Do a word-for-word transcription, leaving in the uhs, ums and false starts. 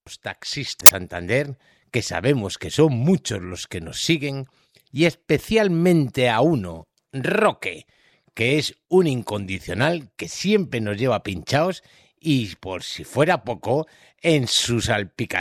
taxistas de Santander, que sabemos que son muchos los que nos siguen, y especialmente a uno, Roque, que es un incondicional que siempre nos lleva pinchados y, por si fuera poco, en sus salpicaderas